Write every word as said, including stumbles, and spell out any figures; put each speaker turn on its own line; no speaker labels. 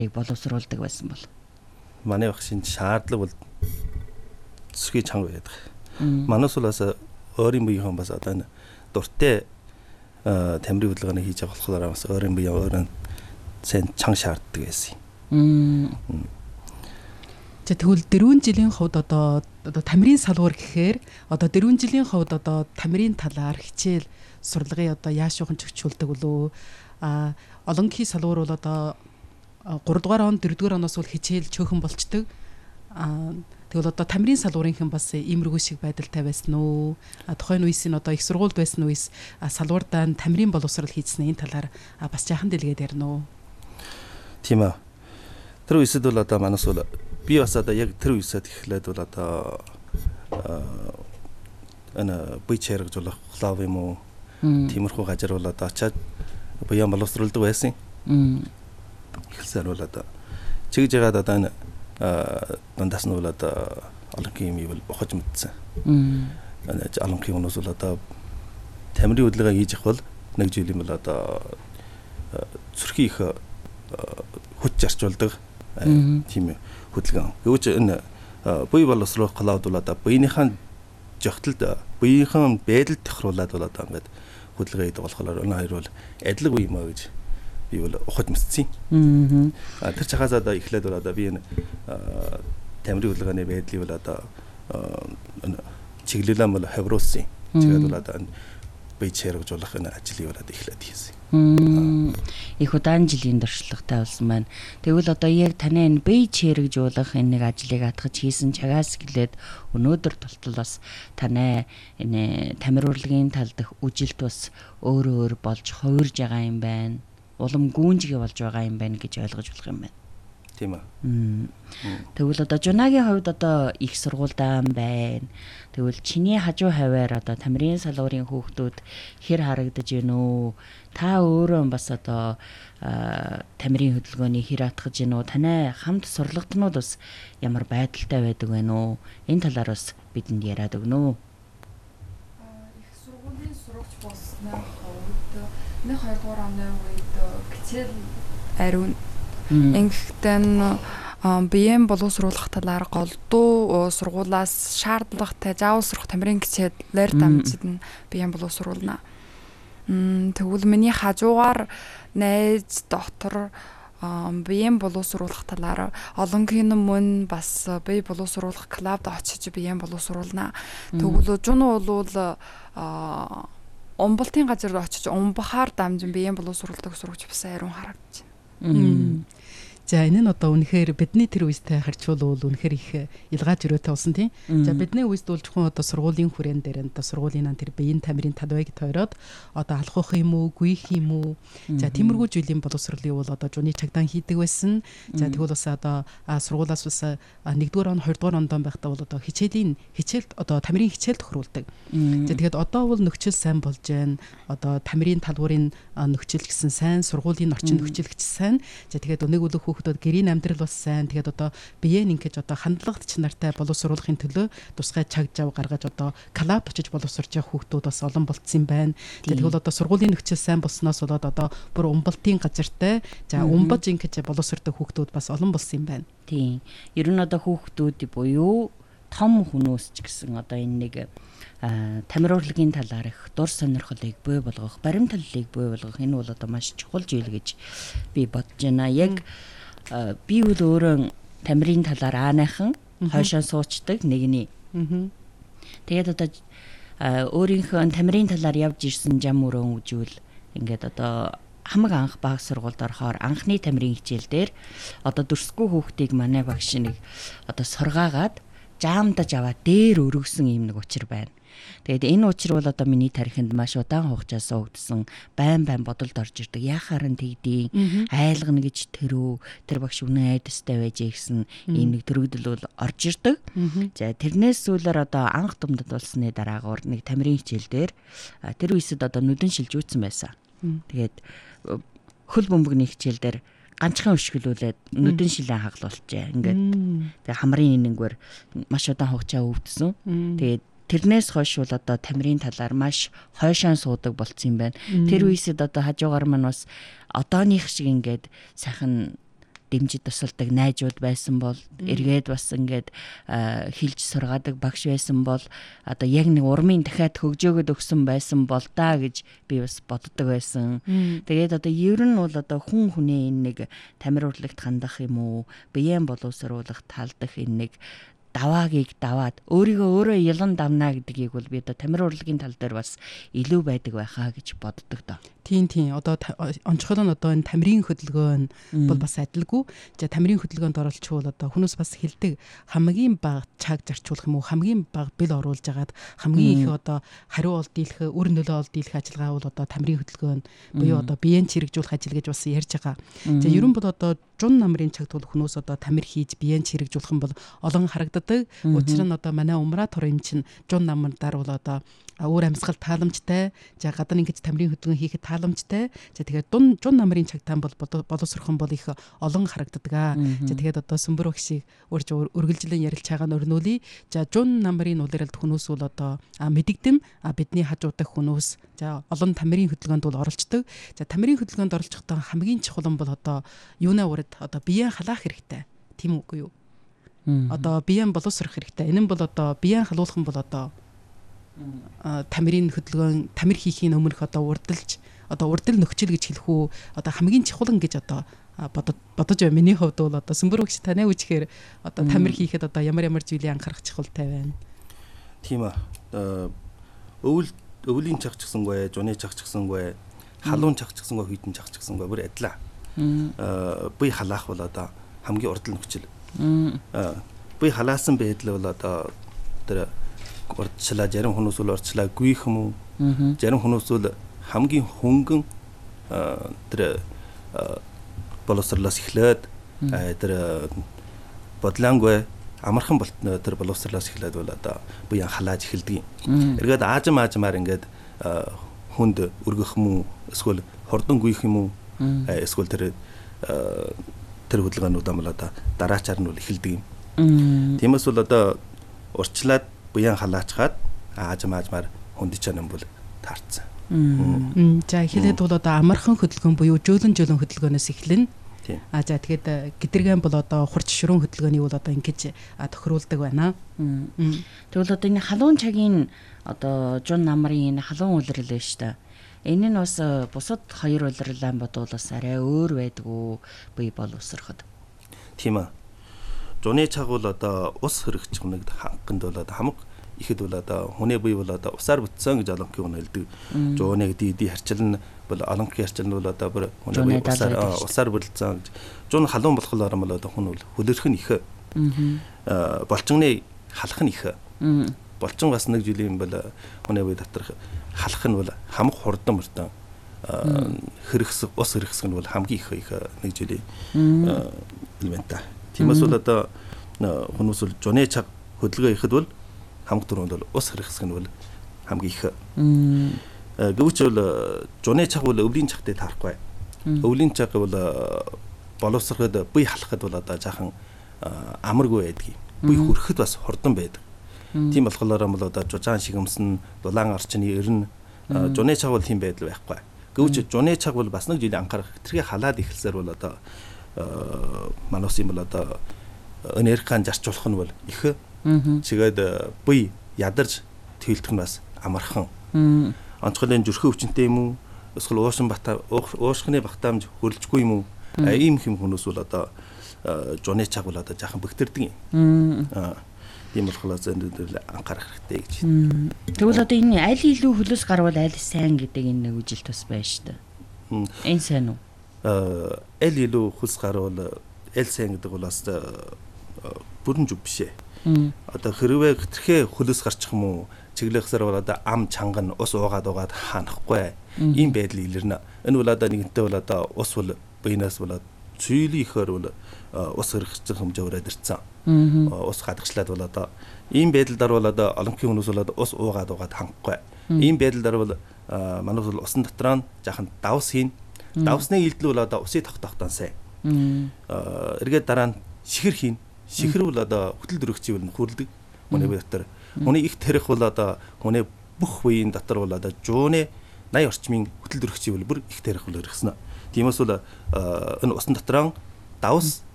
боловсруулдаг байсан бол.
Манай багшийн шаардлага бол зүсгий чанга байдаг. Манайс бол бас өөрийн биеийн бас одоо энэ дуртай тамирын хөдөлгөөнийг хийж байгаа болохоор бас өөрийн биеийн өөрөө сайн чанга шаарддаг байсан юм.
За тэгвэл дөрвөн жилийн хувьд одоо одоо тамирын салгуур гэхээр одоо дөрвөн жилийн хувьд одоо тамирын талаар хичээл сурлагын одоо яашуухан чөкчүүлдэг болов а олонгийн салгуур бол одоо гурав дугаар он дөрөв дугаар оноос бол хичээл чөөхөн болчдөг. А тэгвэл одоо тамирын салгуурын хэн бас иймэрхүү шиг байдалтай байсан уу? А тухайн үеис нь одоо их сургуульд байсан үеис салгуурдаа тамирын боловсрол хийсэн энэ талаар бас жаахан дэлгээд ярина уу?
Тийм аа. Тэр үеэд бол одоо манайс бол би бас одоо яг тэр үеэд эхлээд бол одоо ана бие чирэгжүүлэх клуб юм уу? Тиймэрхүү газар бол одоо очиад буян боловсруулдаг байсан. Ихсээр бол одоо чигж ягаад одоо энэ дундаас нь бол одоо олонгийн юм бол бохож мэдсэн. Энэ олонгийн хүмүүс бол одоо тамирын хөдөлгөөн хийж их бол нэг жил юм бол одоо зүрхийн их хүч зарцуулдаг тийм хөдөлгөөн. Гэвч энэ буй боловсруулах клуб бол одоо буйныхаа жогтолд буйынхаа байдалд тохируулаад бол одоо ингээд хөдөлгөөн хийдэг болохоор энэ хоёр бол адилхан үе юм аа гэж би бол ухаж мэдсэн. Аа тэр чахаас одоо эхлээд бол одоо би энэ тамирын хөдөлгөөний байдлыг бол одоо чиглэлэн бол хавруулсан. Тэгээд бол одоо бие чирэгжүүлэх энэ ажлыг бол одоо эхлээд хийсэн.
Их удаан жилийн туршлагатай болсон байна. Тэгвэл одоо яг таны энэ бие чирэгжүүлэх энэ нэг ажлыг атгаж хийсэн чагаас гэлээд өнөөдөр тултал бас таны энэ тамир урлагийн тал дэх үжилт бас өөр өөр болж хувирж байгаа юм байна. Улам гүнжгээ болж байгаа юм байна гэж ойлгож болох юм байна.
Тийм аа.
Тэгвэл одоо жунагийн хувьд одоо их сургуультай байна. Тэгвэл чиний хажуу хаваар одоо тамирын салгуурын хүүхдүүд хэр харагдаж байна уу? Та өөрөө бас одоо тамирын хөдөлгөөний хэр атгаж байна уу? Танай хамт сурлагтнууд бас ямар байдалтай байдаг вэ нөө? Энэ талаар бас бидэнд яриад өгнө үү?
Их сургуулийн сурагч болсны хувьд нэг хоёрдугаар оны үед хичээл ариун ингэхдээ нь биеийн боловсруулах талаар голдуу сургуулаас шаардлагатай заавал сурах тамирын хичээлээр дамжин биеийн боловсруулна. Тэгвэл миний хажуугаар найз доктор биеийн боловсруулах талаар олонгийн мөн бас бие боловсруулах клубд очиж биеийн боловсруулна. Тэгвэл жун бол умбалтын газар очиж умбахаар дамжин биеийн боловсруулдаг сурагч бас ариун харагдаж байна.
За энэ нь одоо үнэхээр бидний тэр үестэй харьцуулбал үнэхээр их илгааж өрөөтэй болсон тийм. За бидний үест бол зөвхөн одоо сургуулийн хүрээнд дээр одоо сургуулийн ан тэр биеийн тамирын талбайг тойроод одоо алхах юм уу, гүйх юм уу. За тиймэрхүү жилийн боловсролыг бол одоо жууны чагдаан хийдэг байсан. За тэгвэл бас одоо сургуулаас бас нэгдүгээр он, хоёрдугаар онд байхдаа бол одоо хичээлийн хичээлд одоо тамирын хичээл тохируулдаг. За тэгээд одоо бол нөхцөл сайн болж байна. Одоо тамирын талбарын нөхцөл гэсэн сайн, сургуулийн орчин нөхцөл гэж сайн. За тэгээд нэг үлэх хүүхдүүд гэрийн амьдрал бас сайн. Тэгээд одоо биеийн ингэж одоо хандлагат чанартай боловсруулахын төлөө тусгай чаг жав гаргаж одоо клуб очиж боловсрж явах хүүхдүүд бас олон болцсон байна. Тэгвэл одоо сургуулийн нөхцөл сайн болсноос болоод одоо бүр умбалтын газартай за умбаж ингэж боловсрдог хүүхдүүд бас олон болсон юм байна.
Тийм. Ер нь одоо хүүхдүүд буюу том хүмүүс ч гэсэн одоо энэ нэг тамир урлагийн талаар их дур сонирхлыг бий болгох, баримтлалыг бий болгох энэ бол одоо маш чухал зүйл гэж би бодож байна. Яг би бол өөрөө тамирын талаар аанайхан хойшоо суучдаг нэгний. Тэгээд одоо өөрийнхөө тамирын талаар явж ирсэн зам өрөө үжүүл ингээд одоо хамаг анх баг сургуульд орохоор анхны тамирын хичээл дээр одоо дөрсгүй хүүхдийг манай багш нэг одоо сургаагаад жаамдаж аваад дээр өргөсөн юм нэг учир байна. Тэгээд энэ учир бол одоо миний тарихынд маш удаан хугацаас өгдсөн байн байн бодолд орж ирдэг. Яхаар нь тэгдэе, айлгана гэж тэрөө тэр багш үнэн айдастай байж ирсэн ийм нэг төрөгдөл бол орж ирдэг. За тэрнээс сүүлээр одоо анх думдад болсны дараагаар нэг тамирын хичээл дээр тэр үесэд одоо нүдэн шилж үүсэн байсан. Тэгээд хөл бөмбөгний хичээл дээр ганцхан өшгөлүүлээд нүдэн шилэн хаглуулжээ. Ингээд тэгээ хамрын нэнгээр маш удаан хугацаа өвдсөн. Тэгээд тэрнээс хойш бол одоо тамирын талаар маш хойшоо суудаг болцсон юм байна. Тэр үеэд одоо хажуугаар маань бас одооных шиг ингээд сайхан дэмжиж тусалдаг найзууд байсан бол эргээд бас ингээд хилж сургаадаг багш байсан бол одоо яг нэг урмын дахиад хөгжөөгöd өгсөн байсан бол даа гэж би бас боддог байсан. Тэгээд одоо ер нь бол одоо хүн хүний энэ нэг тамир урлагт хандах юм уу, биеийн боловсруулах талдах энэ нэг даваагийг даваад өөрийгөө өөрөө ялан давна гэдгийг бол би одоо тамир урлагийн тал дээр бас илүү байдаг байхаа гэж боддог доо.
Тийм тийм одоо онцгой нь одоо энэ тамирын хөдөлгөөн бол бас адилгүй. За тамирын хөдөлгөөнд оролцвол одоо хүмүүс бас хэлдэг хамгийн бага чаг зарчуулах юм уу, хамгийн бага бэл оруулж агаад хамгийн их одоо хариу ол дийлэх, үр нөлөө ол дийлэх ажиллагаа бол одоо тамирын хөдөлгөөн буюу одоо биеийн чирэгжүүлэх ажил гэж бас ярьж байгаа. За ерөн бол одоо жун намрын чагтуул хүмүүс одоо тамир хийж биеийн чирэгжүүлэх юм бол олон харагддаг. Учир нь одоо манай умраа турын чинь жун намраар бол одоо өөр амьсгал тааламжтай, за гадна ингэж тамирын хөдөлгөөн хийхэд тааламжтай. За тэгээд дун жун намрын чагтаан бол боловсрох юм бол их олон харагддаг. За тэгээд одоо сүмбэр багшийг урьж үргэлжлэн ярилж байгаа нь өрнүүлээ. За жун намрын улиралд хүмүүс бол одоо мэдэгдэм бидний хажуудаг хүмүүс за олон тамирын хөдөлгөөнд бол оролцдог. За тамирын хөдөлгөөнд оролцохдоо хамгийн чухал нь бол одоо юунаа урд одоо биеийн халаах хэрэгтэй. Тийм үгүй юу? Одоо биеийн боловсрох хэрэгтэй. Энэ нь бол одоо биеийн халуулах нь бол одоо тамирын хөдөлгөөн тамир хийхийн өмнөх одоо урдалж одоо урдал нөхцөл гэж хэлэх үү одоо хамгийн чухал гэж одоо бодож бодож байна. Миний хувьд бол одоо сүмбэр багш танай үжихээр одоо тамир хийхэд одоо ямар ямар зүйлийг анхаарах чухалтай байна.
Тийм аа. Өвөл өвлийн чаг ч гэсэнгүй, жуны чаг ч гэсэнгүй, халуун чаг ч гэсэнгүй, хүйдэн чаг ч гэсэнгүй бүр адилаа. Аа бие халаах бол одоо хамгийн урдал нөхцөл. Аа бие халаасан байдал бол одоо тэр урдчлаа зарим хүмүүс бол урдчлаа гүйх юм уу? Зарим хүмүүс бол хамгийн хөнгөн тэр боловсрлоос эхлээд тэр бодлоонгүй амархан тэр боловсрлоос эхлээд бол одоо буян халааж эхэлдэг. Эргээд аажим аажмаар ингээд хүнд өргөх юм уу? Эсвэл хурдан гүйх юм уу? Эсвэл тэр тэр хөдөлгөөнүүд амл одоо дараачаар нь бол эхэлдэг юм. Тиймээс бол одоо урчлаад буян халаачгаад аажим аажмаар хүндэж чанам бол таарцсан.
За эхлээд бол одоо амархан хөдөлгөөн буюу жөөлөн жөөлөн хөдөлгөөнөөс эхэлнэ. А за тэгээд гидэргэн бол одоо хурц ширүүн хөдөлгөөний бол одоо ингэж тохируулдаг байна.
Тэгвэл одоо энэ халуун чагийн одоо жун намрын энэ халуун улирал байна шүү дээ. Энэ нь бас бусад хоёр улирлаа бодвол бас арай өөр байдгүй бие боловсроход.
Тийм аа. Жуны чаг бол одоо ус хөрөгч хүнэгд ханганд бол одоо хамаг ихэд бол одоо хүний бие бол одоо усаар бүтсэн гэж олонхын хүн хэлдэг. Жуныг дийди харчилна бол олонхын харчилна бол одоо бүр хүний бие усаар усаар бүрлдсэн гэж. Жун халуун болохоор бол одоо хүн бол хөлөрөх нь их. Аа болчонны халах нь их. Болчин бас нэг жилийн бол хүний бие доторх халах нь бол хамаг хурдан мөртөө хэрэгс ус хэрэгсэх нь бол хамгийн их их нэг жилийн элемент. Тиймээс бол одоо хүмүүс бол жуны чаг хөдөлгөөн ихэд бол хамаг дөрөнд бол ус хэрэгсэх нь бол хамгийн их. Гэвч бол жуны чаг бол өвлийн чагтай таарахгүй. Өвлийн чаг бол боловсроход бие халахад бол одоо жаахан амаргүй байдгийг. Бие хөрөхөд бас хурдан байдаг. Тийм болохоор бол одоо жужаан шигэмсэн дулаан орчны ерн жуны чаг бол тийм байдал байхгүй. Гэвч жуны чаг бол бас нэг жилийн анхаарах тэрхий халаад эхэлсээр бол одоо манус юм бол одоо энергиан зарцуулах нь бол их. Чигээд бие ядарч тэлдэх нь бас амархан. Онцгойлын зүрхэн өвчнөд юм уу? Эсвэл уушин бата уушхны багтаамж хөрөлжгүй юм уу? Ийм хэм хүмүүс бол одоо жуны чаг бол одоо жаахан бэгтэрдэг юм. Аа ийм болохоор зөндөл анхаарах хэрэгтэй гэж.
Тэгвэл одоо энэ аль илүү хөлөөс гарвал аль сайн гэдэг энэ нэг үжилт бас байна шүү дээ. Энэ сайн уу?
Аа аль илүү хөлс гарвал аль сайн гэдэг бол бас бүрэн зүг биш ээ. Одоо хэрвээ хэтэрхээ хөлөөс гарчих юм уу? Чиглэхсээр бол одоо ам чанган ус уугаад уугаад хаанахгүй. Ийм байдал илэрнэ. Энэ бол одоо нэгэнтээ бол одоо ус бол биенаас бол цүйлийн ихээр бол ус хэрэгжих хэмжээ өрөөд ирсэн. Ус хадагчлаад бол одоо ийм байдлаар бол одоо олонхын хүмүүс бол ус уугаад уугаад хангахгүй. Ийм байдлаар бол манайс бол усан дотроо нь жаахан давс хийн. Давсны илдэл бол одоо усыг тогтоохтон сайн. Эргээд дараа нь шихэр хийн. Шихэр бол одоо хөтөл дөрөгчий бол хүрлдэг. Хүний бие дотор. Хүний их тарих бол одоо хүний бүх буйн дотор бол одоо жууны найдвар орчмын хөтөл дөрөгчий бол бүр их тарих бол өргөснө. Тиймээс бол энэ усан дотроо давс